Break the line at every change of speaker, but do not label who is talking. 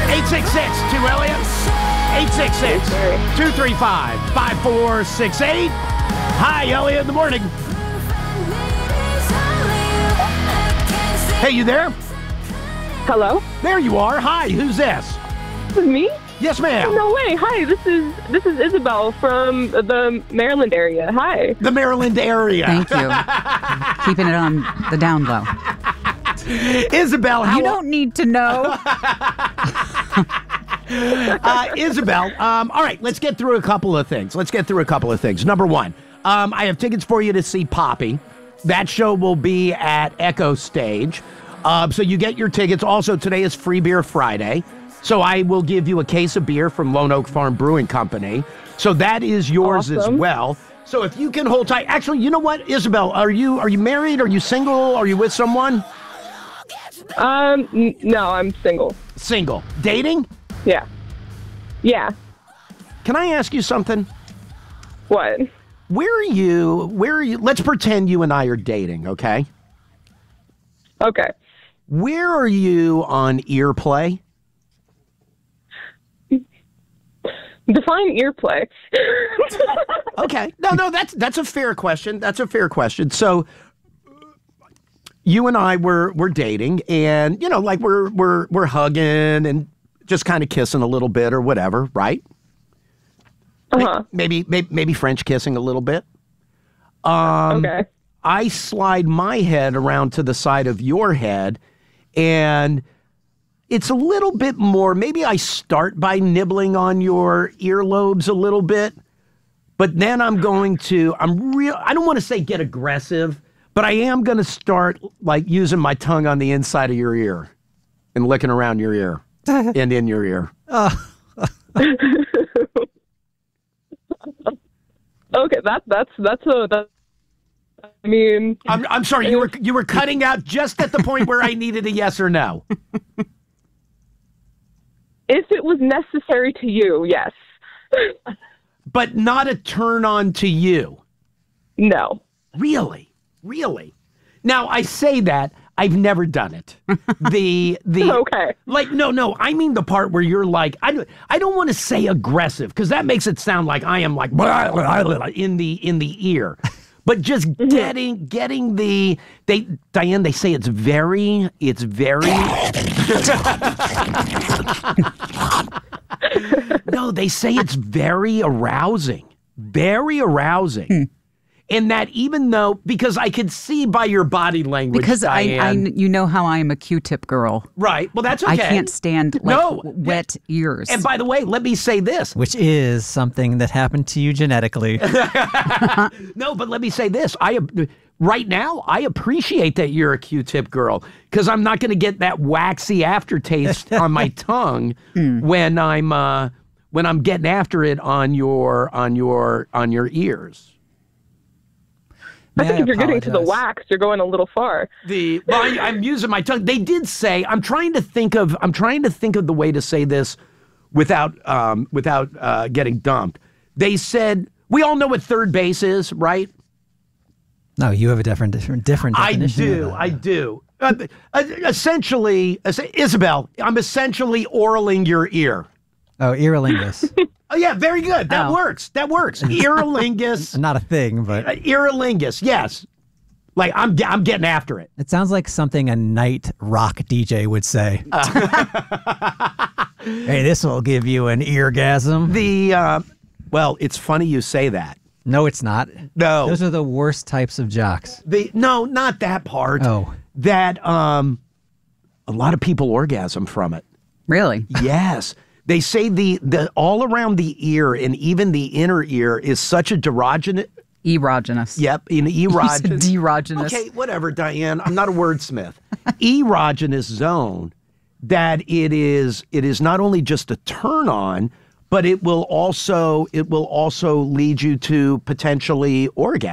866 Elliott. 866-235-5468. Hi, Elliott in the morning. Hey, you there?
Hello?
There you are. Hi, who's this?
This is me?
Yes, ma'am.
No way. Hi, this is Isabel from the Maryland area. Hi.
The Maryland area.
Thank you. Keeping it on the down low.
Isabel, how...
You don't need to know.
Isabel, all right, let's get through a couple of things. Number one, I have tickets for you to see Poppy. That show will be at Echo Stage. So you get your tickets. Also, today is Free Beer Friday. So I will give you a case of beer from Lone Oak Farm Brewing Company. So that is yours as well. So if you can hold tight. Actually, you know what, Isabel, are you married? Are you single? Are you with someone?
No, I'm single.
Single. Dating?
Yeah. Yeah.
Can I ask you something?
What?
Where are you? Let's pretend you and I are dating, okay?
Okay.
Where are you on ear play?
Define ear play.
Okay. No, that's a fair question. So you and I were dating, and you know, like we're hugging and just kind of kissing a little bit or whatever, right?
Uh-huh.
Maybe French kissing a little bit.
Okay.
I slide my head around to the side of your head, and it's a little bit more. Maybe I start by nibbling on your earlobes a little bit, but then I don't want to say get aggressive, but I am going to start like using my tongue on the inside of your ear and licking around your ear and in your ear.
Okay, that's I mean,
I'm sorry, you were cutting out just at the point where I needed a yes or no.
If it was necessary to you, yes.
But not a turn on to you.
No.
Really? Now I say that I've never done it. The
Okay.
Like no, I mean the part where you're like I don't want to say aggressive because that makes it sound like I am like blah, blah, blah, in the ear. But just getting Diane, they say it's very No, they say it's very arousing. And that even though, because I could see by your body language,
Because
Diane,
you know how I am a Q-tip girl.
right. Well, that's okay.
I can't stand wet ears.
And by the way, let me say this.
Which is something that happened to you genetically.
No, but let me say this. Right now, I appreciate that you're a Q-tip girl because I'm not going to get that waxy aftertaste on my tongue when I'm getting after it on your ears.
I think if you're getting to the wax, you're going a little far.
I'm using my tongue. They did say I'm trying to think of the way to say this without getting dumped. They said we all know what third base is, right?
No, you have a different definition.
I do. Essentially, Isabel, I'm essentially oraling your ear.
Oh, earalingus.
Oh, yeah, very good. That works. Earalingus.
Not a thing, but
Earalingus, yes. Like I'm getting after it.
It sounds like something a night rock DJ would say. Hey, this will give you an eargasm.
Well, it's funny you say that.
No, it's not.
No.
Those are the worst types of jocks.
No, not that part.
Oh.
That a lot of people orgasm from it.
Really?
Yes. They say the all around the ear and even the inner ear is such a erogenous. Yep, an erogenous.
Derogenous.
Okay, whatever, Diane. I'm not a wordsmith. Erogenous zone that it is not only just a turn on, but it will also lead you to potentially orgasm.